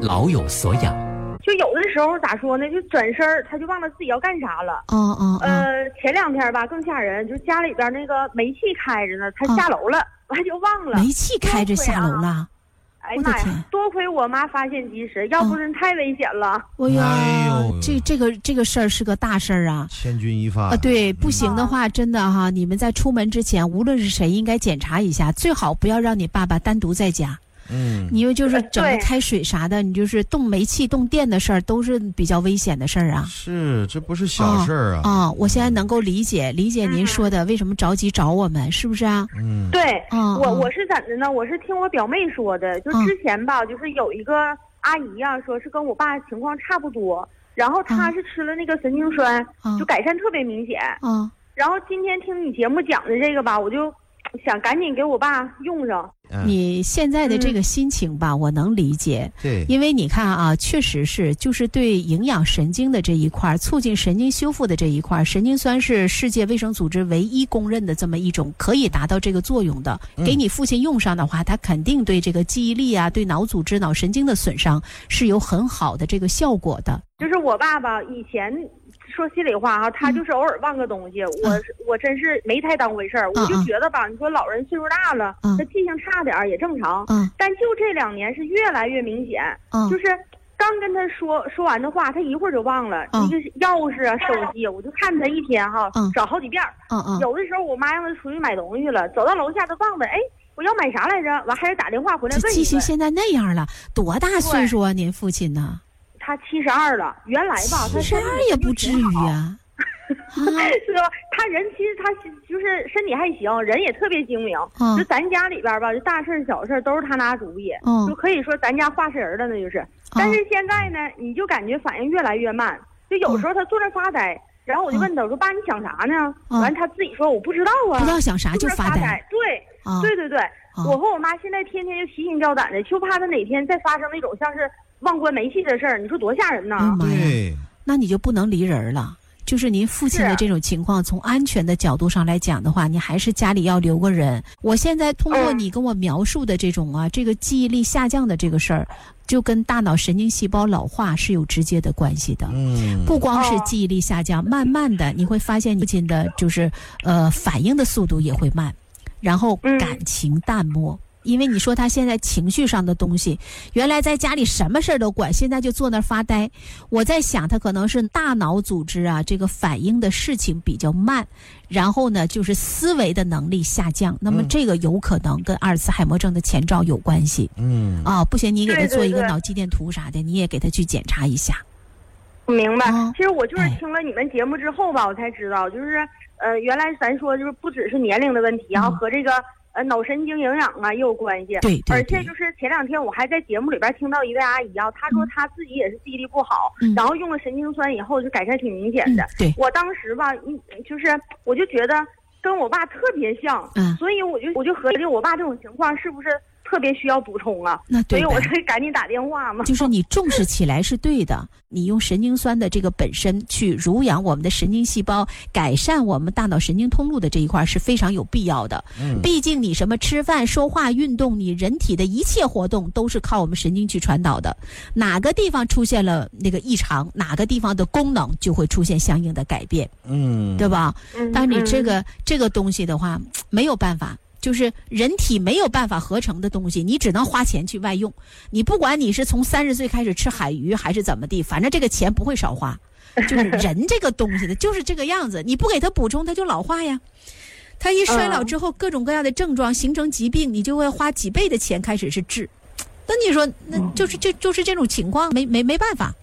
老有所养。 就有的时候咋说呢，就转身他就忘了自己要干啥了。前2天吧更吓人，就家里边那个煤气开着呢，他下楼了，完就忘了。 煤气开着下楼了。 哎呀妈呀！多亏我妈发现及时，要不然太危险了。 哎呦，这个事儿是个大事儿啊， 千钧一发啊！对，不行的话，真的哈，你们在出门之前，无论是谁，应该检查一下，最好不要让你爸爸单独在家。你又就是整个开水啥的，你就是动煤气、动电的事儿，都是比较危险的事儿啊。 是，这不是小事儿啊！ 我现在能够理解您说的，为什么着急找我们，是不是啊？ 对，我是怎的呢？我是听我表妹说的，就之前吧，就是有一个阿姨呀，说是跟我爸情况差不多，然后她是吃了那个神经栓，就改善特别明显。然后今天听你节目讲的这个吧，我就想赶紧给我爸用上。 你现在的这个心情吧，我能理解。 对， 因为你看啊，确实是，就是对营养神经的这一块，促进神经修复的这一块，神经酸是世界卫生组织唯一公认的这么一种可以达到这个作用的。给你父亲用上的话，它肯定对这个记忆力啊，对脑组织、脑神经的损伤是有很好的这个效果的。 就是我爸爸以前说心里话哈，他就是偶尔忘个东西，我真是没太当回事儿。我就觉得吧，你说老人岁数大了，他记性差点儿也正常。但就这2年是越来越明显。就是刚跟他说完的话，他一会儿就忘了。那个钥匙啊、手机，我就看他一天哈找好几遍。有的时候我妈让他出去买东西了，走到楼下都忘了，哎，我要买啥来着？完还得打电话回来问一问。 记性现在那样了，多大岁数啊？您父亲呢？ 他72了，原来吧，他 72也不至于啊。 是吧？他人其实他就是身体还行，人也特别精明。就咱家里边吧，就大事小事都是他拿主意。就可以说咱家话事人了，那就是。但是现在呢，你就感觉反应越来越慢。就有时候他坐那发呆，然后我就问他，我说爸，你想啥呢？完他自己说我不知道啊， 不知道想啥就发呆。 对，我和我妈现在天天就提心吊胆的，就怕他哪天再发生那种像是忘关煤气的事儿，你说多吓人呢？ 对， 那你就不能离人了。就是您父亲的这种情况，从安全的角度上来讲的话，你还是家里要留个人。我现在通过你跟我描述的这种这个记忆力下降的这个事儿，就跟大脑神经细胞老化是有直接的关系的。不光是记忆力下降，慢慢的你会发现父亲的就是反应的速度也会慢，然后感情淡漠。因为你说他现在情绪上的东西，原来在家里什么事儿都管，现在就坐那儿发呆。我在想他可能是大脑组织啊，这个反应的事情比较慢，然后呢就是思维的能力下降。那么这个有可能跟阿尔茨海默症的前兆有关系。不行，你给他做一个脑肌电图啥的，你也给他去检查一下。 明白。其实我就是听了你们节目之后吧，我才知道，就是原来咱说就是不只是年龄的问题，然后和这个脑神经营养啊也有关系。 对， 而且就是前2天我还在节目里边听到一位阿姨啊，她说她自己也是记忆力不好，然后用了神经酸以后就改善挺明显的。 对， 我当时吧，就是我就觉得跟我爸特别像，所以我就合计我爸这种情况是不是特别需要补充啊？ 那对， 所以我就赶紧打电话嘛。 就是你重视起来是对的，你用神经酸的这个本身去濡养我们的神经细胞，改善我们大脑神经通路的这一块是非常有必要的。毕竟你什么吃饭、说话、运动，你人体的一切活动都是靠我们神经去传导的。哪个地方出现了那个异常，哪个地方的功能就会出现相应的改变。对吧？但你这个东西的话，没有办法。就是人体没有办法合成的东西，你只能花钱去外用。你不管你是从30岁开始吃海鱼还是怎么地，反正这个钱不会少花。就是人这个东西的就是这个样子，你不给他补充，他就老化呀。他一衰老之后，各种各样的症状形成疾病，你就会花几倍的钱开始是治。那你说，那就是这种情况，没办法。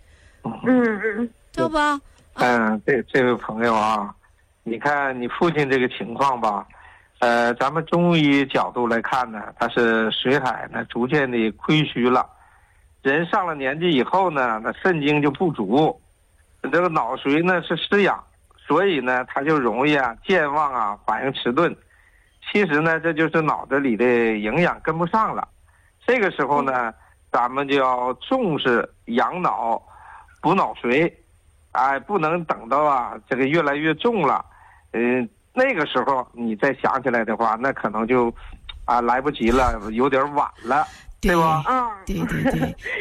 对吧？ 这位朋友啊，你看你父亲这个情况吧。咱们中医角度来看呢，它是水海呢逐渐的亏虚了，人上了年纪以后呢，那肾精就不足，这个脑髓呢是失养，所以呢它就容易健忘啊，反应迟钝。其实呢这就是脑子里的营养跟不上了，这个时候呢咱们就要重视养脑补脑髓，不能等到这个越来越重了，那个时候你再想起来的话，那可能就来不及了，有点晚了，对吧？ 对。